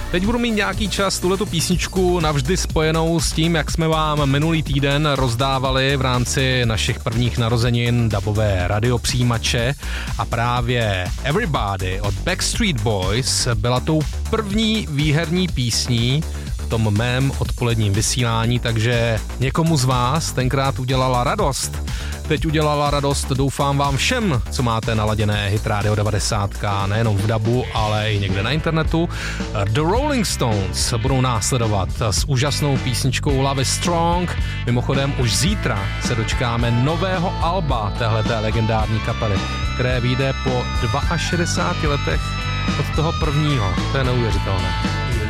Teď budu mít nějaký čas tuhletu písničku navždy spojenou s tím, jak jsme vám minulý týden rozdávali v rámci našich prvních narozenin dabové radiopřijímače a právě Everybody od Backstreet Boys byla tou první výherní písní v tom mém odpoledním vysílání, takže někomu z vás tenkrát udělala radost. Teď udělala radost, doufám vám všem, co máte naladěné Hit Radio 90, nejenom v dabu, ale i někde na internetu. The Rolling Stones budou následovat s úžasnou písničkou Love is Strong. Mimochodem už zítra se dočkáme nového alba téhleté legendární kapely, které vyjde po 62 letech od toho prvního. To je neuvěřitelné.